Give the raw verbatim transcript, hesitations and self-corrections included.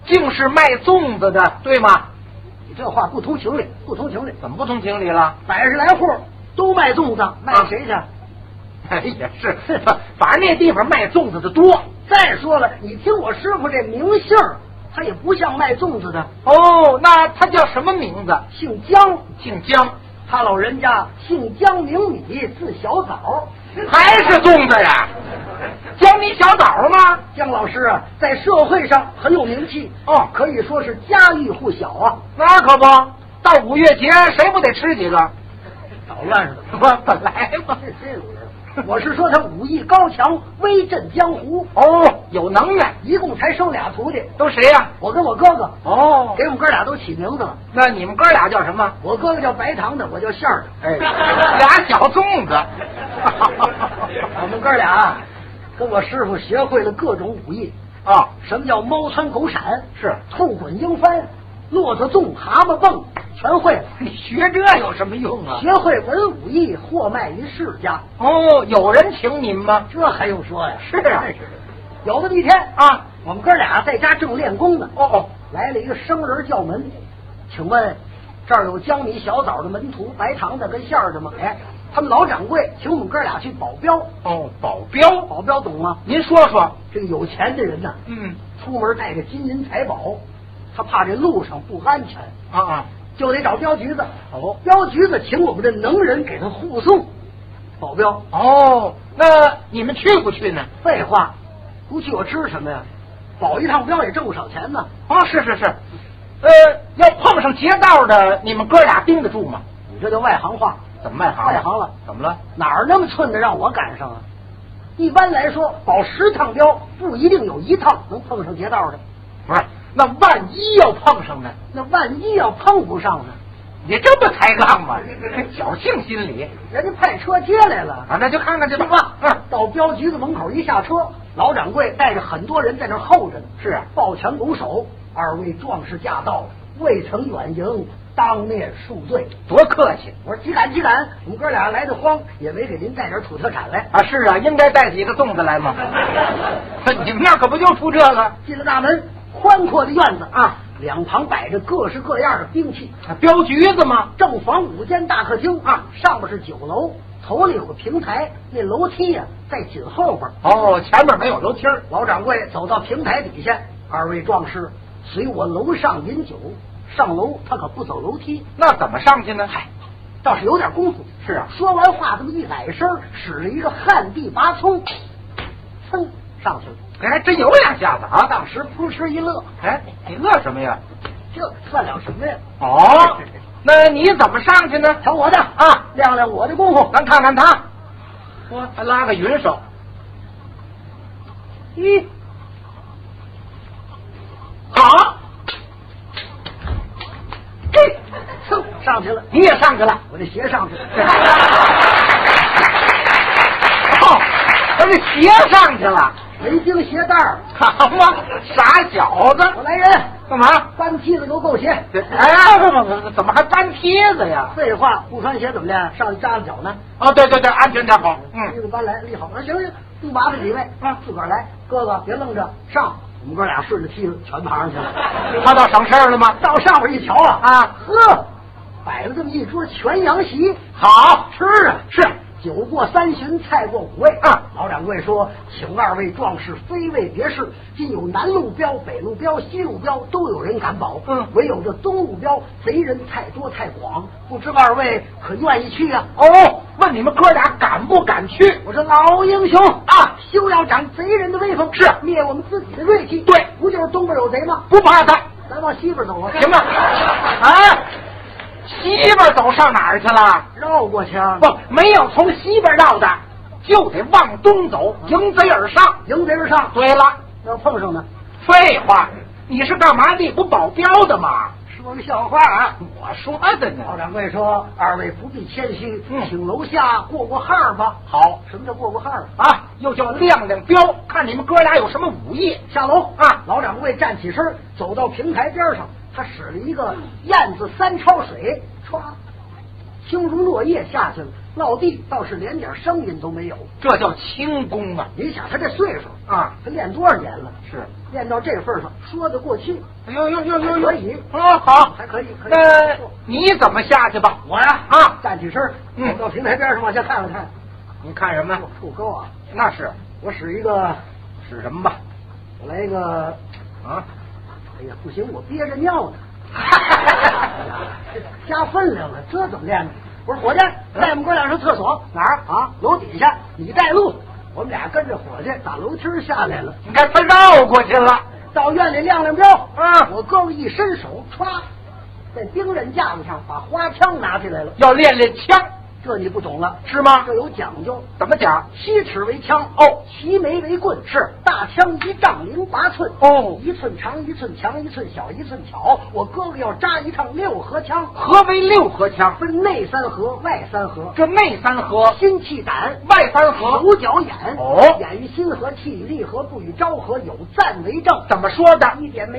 竟是卖粽子的，对吗？ 你这话不通情理，不通情理。 怎么不通情理了？ 百十来户都卖粽子，卖谁去？ 哎，也是，反正那地方卖粽子的多。 再说了，你听我师傅这名姓，他也不像卖粽子的。 哦，那他叫什么名字？ 姓姜， 姓姜。 他老人家姓姜，名米，字小枣。 还是粽子呀？姜米小枣吗？ 姜老师啊，在社会上很有名气哦， 可以说是家喻户晓啊。 那可不，到五月节谁不得吃几个？ 捣乱似的。 我本来嘛， 我是说他武艺高强，威震江湖。 哦，有能耐。 一共才收俩徒弟， 都谁呀？ 我跟我哥哥。 哦， 给我们哥俩都起名字了。 那你们哥俩叫什么？ 我哥哥叫白糖的，我叫馅儿的。 哎，俩小粽子。 我们哥俩跟我师傅学会了各种武艺啊。 什么叫猫窜狗闪？ 是兔滚鹰翻，骆驼纵，蛤蟆蹦，全会了。 你学这有什么用啊？ 学会文武艺，货卖于世家。 哦，有人请您吗？ 这还用说呀？ 是啊， 有这么一天啊， 我们哥俩在家正练功呢。 哦哦， 来了一个生人叫门，请问这儿有江米小枣的门徒白糖的跟馅儿的吗？哎，他们老掌柜请我们哥俩去保镖。 哦，保镖， 保镖懂吗？ 您说说。 这个有钱的人呢， 嗯， 出门带着金银财宝，他怕这路上不安全啊啊， 就得找镖局子。 哦， 镖局子请我们的能人给他护送保镖。 哦，那你们去不去呢？ 废话，不去我吃什么呀？保一趟镖也挣不少钱呢。 哦，是是是，呃，要碰上劫道的，你们哥俩盯得住吗？ 你这叫外行话。 怎么外行？ 外行了？ 怎么了？ 哪儿那么寸的让我赶上啊？一般来说，保十趟镖不一定有一趟能碰上劫道的。 不是，那万一要碰上呢？ 那万一要碰不上呢？ 你这不抬杠吗？侥幸心理。 人家派车接来了啊，那就看看去吧。 嗯，到镖局子门口一下车，老掌柜带着很多人在那候着呢。 是啊， 抱拳拱手，二位壮士驾到，未曾远迎，当面恕罪。 多客气。 我说岂敢岂敢，我们哥俩来的慌，也没给您带点土特产来啊。是啊，应该带几个粽子来嘛。你们那可不就出这个？ 进了大门，宽阔的院子啊，两旁摆着各式各样的兵器。 镖局子吗？ 正房五间大客厅啊，上面是酒楼，头里有个平台，那楼梯呀、啊、在紧后边。 哦，前面没有楼梯。 老掌柜走到平台底下，二位壮士随我楼上饮酒。上楼他可不走楼梯， 那怎么上去呢？ 嗨，倒是有点功夫。 是啊， 说完话这么一矮声，使了一个旱地拔葱，噌上去了。 还真有两下子啊！ 当时扑哧一乐。 哎，你乐什么呀？ 这算了什么呀？ 哦，那你怎么上去呢？ 瞧我的啊， 亮亮我的功夫。 咱看看他，我还拉个云手。 一， 好， 嘿，噌上去了。 你也上去了， 我这鞋上去了。 哦，我这鞋上去了。 没钉鞋带儿， 好嘛，傻小子！ 我来人， 干嘛？ 搬梯子给我够鞋。 哎，怎么还搬梯子呀？ 废话，不穿鞋怎么练？上去扎着脚呢。 哦，对对对，安全点好。嗯， 梯子搬来立好了，行行，不麻烦几位， 嗯， 自个儿来。哥哥别愣着，上。我们哥俩顺着梯子全爬上去了。 他倒省事儿了吗？ 到上边一瞧啊， 啊， 呵，摆了这么一桌全羊席， 好吃啊， 是。 酒过三巡，菜过五味啊！ 老掌柜说，请二位壮士非为别事，今有南路镖、北路镖、西路镖，都有人敢保。 嗯， 唯有这东路镖贼人太多太广，不知二位可愿意去啊？ 哦，问你们哥俩敢不敢去？ 我说老英雄啊，休要长贼人的威风， 是灭我们自己的锐气。 对， 不就是东边有贼吗？ 不怕他， 咱往西边走啊！ 行吧？啊。西边走上哪儿去了？ 绕过去啊！ 不，没有从西边绕的，就得往东走，迎贼而上。 迎贼而上。 对了， 要碰上呢？ 废话，你是干嘛的？不保镖的吗？ 说个笑话啊！ 我说的呢。 老掌柜说：“二位不必谦虚， 嗯， 请楼下过过号吧。” 好， 什么叫过过号啊？又叫亮亮镖，看你们哥俩有什么武艺。 下楼啊！ 老掌柜站起身，走到平台边上。他使了一个燕子三抄水，唰， 轻如落叶下去了，落地倒是连点声音都没有。 这叫轻功啊！ 你想他这岁数啊， 他练多少年了？ 是练到这份上，说得过去。 哎呦呦呦呦呦！ 可以哦，好， 还可以。可以那你怎么下去吧？ 我呀啊， 站起身， 嗯， 到平台边上往下看了看。 你看什么？ 不高啊。 那是， 我使一个， 使什么吧？ 我来一个啊！ 哎呀，不行，我憋着尿呢。加分量了，这怎么练呢？我说伙计，带我们哥俩上厕所。哪儿啊？楼底下，你带路。我们俩跟着伙计打楼梯下来了。 你看他绕过去了， 到院里亮亮标。 啊， 我哥哥一伸手，歘，在兵刃架子上把花枪拿起来了， 要练练枪。 这你不懂了是吗？ 这有讲究。 怎么讲？ 七尺为枪， 哦， 齐眉为棍， 是大枪一丈零八寸， 哦， 一寸长一寸，强一寸，小一寸巧。我哥哥要扎一趟六合枪。 何为六合枪？ 分内三合，外三合。 这内三合， 心气胆； 外三合， 手脚眼。 哦， 眼与心合，气与力合，不与招合，有赞为证。 怎么说的？ 一点没